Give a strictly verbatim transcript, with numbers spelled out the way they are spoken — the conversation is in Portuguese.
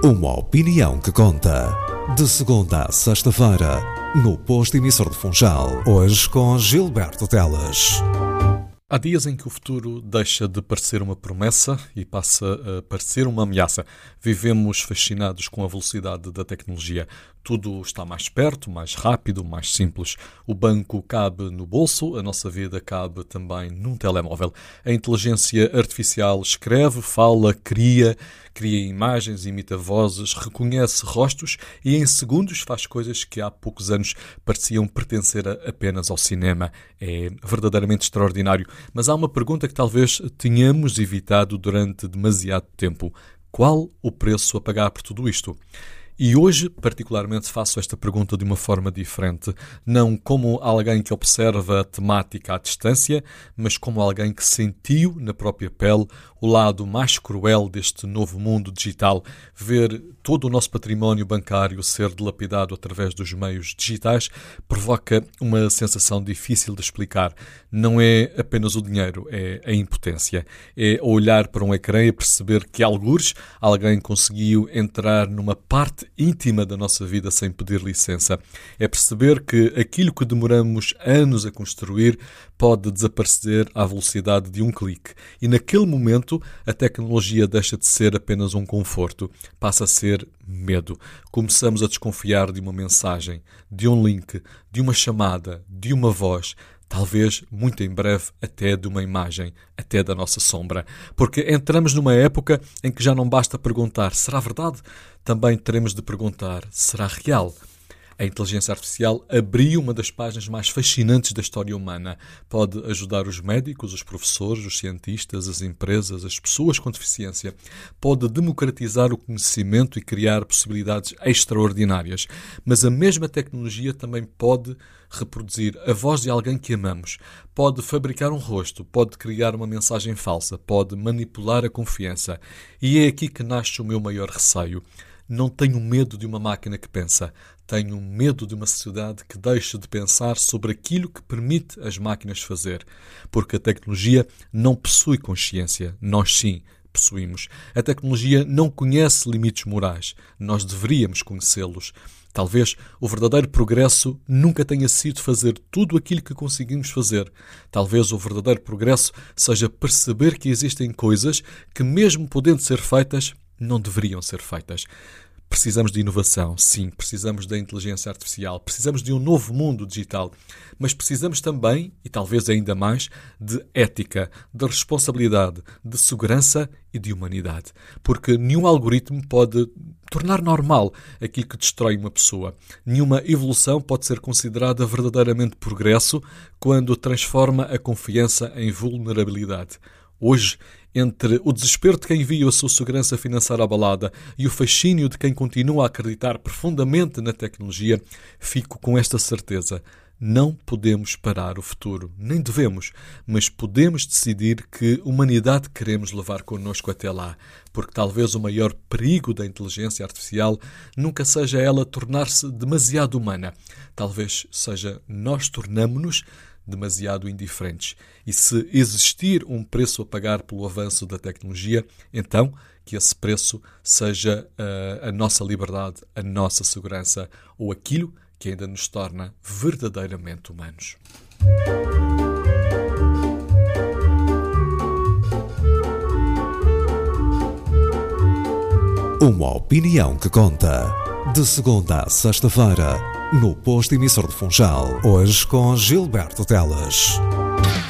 Uma opinião que conta. De segunda a sexta-feira, no posto emissor de Funchal. Hoje com Gilberto Teles. Há dias em que o futuro deixa de parecer uma promessa e passa a parecer uma ameaça. Vivemos fascinados com a velocidade da tecnologia. Tudo está mais perto, mais rápido, mais simples. O banco cabe no bolso, a nossa vida cabe também num telemóvel. A inteligência artificial escreve, fala, cria, cria imagens, imita vozes, reconhece rostos e em segundos faz coisas que há poucos anos pareciam pertencer apenas ao cinema. É verdadeiramente extraordinário. Mas há uma pergunta que talvez tenhamos evitado durante demasiado tempo. Qual o preço a pagar por tudo isto? E hoje, particularmente, faço esta pergunta de uma forma diferente, não como alguém que observa a temática à distância, mas como alguém que sentiu na própria pele o lado mais cruel deste novo mundo digital, ver todo o nosso património bancário ser dilapidado através dos meios digitais provoca uma sensação difícil de explicar. Não é apenas o dinheiro, é a impotência. É olhar para um ecrã e perceber que, algures, alguém conseguiu entrar numa parte íntima da nossa vida sem pedir licença. É perceber que aquilo que demoramos anos a construir pode desaparecer à velocidade de um clique. E naquele momento a tecnologia deixa de ser apenas um conforto, passa a ser medo. Começamos a desconfiar de uma mensagem, de um link, de uma chamada, de uma voz, talvez, muito em breve, até de uma imagem, até da nossa sombra. Porque entramos numa época em que já não basta perguntar, será verdade? Também teremos de perguntar, será real? A inteligência artificial abriu uma das páginas mais fascinantes da história humana. Pode ajudar os médicos, os professores, os cientistas, as empresas, as pessoas com deficiência. Pode democratizar o conhecimento e criar possibilidades extraordinárias. Mas a mesma tecnologia também pode reproduzir a voz de alguém que amamos. Pode fabricar um rosto, pode criar uma mensagem falsa, pode manipular a confiança. E é aqui que nasce o meu maior receio. Não tenho medo de uma máquina que pensa. Tenho medo de uma sociedade que deixe de pensar sobre aquilo que permite as máquinas fazer. Porque a tecnologia não possui consciência. Nós sim possuímos. A tecnologia não conhece limites morais. Nós deveríamos conhecê-los. Talvez o verdadeiro progresso nunca tenha sido fazer tudo aquilo que conseguimos fazer. Talvez o verdadeiro progresso seja perceber que existem coisas que, mesmo podendo ser feitas, não deveriam ser feitas. Precisamos de inovação, sim, precisamos da inteligência artificial, precisamos de um novo mundo digital, mas precisamos também, e talvez ainda mais, de ética, de responsabilidade, de segurança e de humanidade. Porque nenhum algoritmo pode tornar normal aquilo que destrói uma pessoa. Nenhuma evolução pode ser considerada verdadeiramente progresso quando transforma a confiança em vulnerabilidade. Hoje, entre o desespero de quem viu a sua segurança financeira abalada e o fascínio de quem continua a acreditar profundamente na tecnologia, fico com esta certeza. Não podemos parar o futuro, nem devemos, mas podemos decidir que humanidade queremos levar connosco até lá, porque talvez o maior perigo da inteligência artificial nunca seja ela tornar-se demasiado humana. Talvez seja nós tornamo-nos demasiado indiferentes. E se existir um preço a pagar pelo avanço da tecnologia, então que esse preço seja uh, a nossa liberdade, a nossa segurança ou aquilo que ainda nos torna verdadeiramente humanos. Uma opinião que conta. De segunda a sexta-feira, no posto emissor de Funchal. Hoje com Gilberto Teles.